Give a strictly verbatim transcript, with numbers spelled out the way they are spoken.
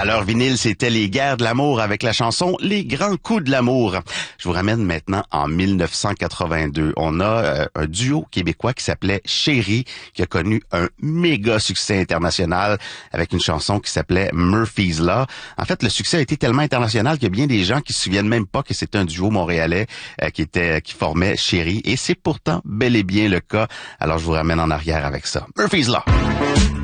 À l'heure vinyle, c'était les guerres de l'amour avec la chanson Les grands coups de l'amour. Je vous ramène maintenant en mille neuf cent quatre-vingt-deux. On a euh, un duo québécois qui s'appelait Chéri, qui a connu un méga succès international avec une chanson qui s'appelait Murphy's Law. En fait, le succès a été tellement international qu'il y a bien des gens qui se souviennent même pas que c'était un duo montréalais euh, qui était qui formait Chéri. Et c'est pourtant bel et bien le cas. Alors, je vous ramène en arrière avec ça. Murphy's Law.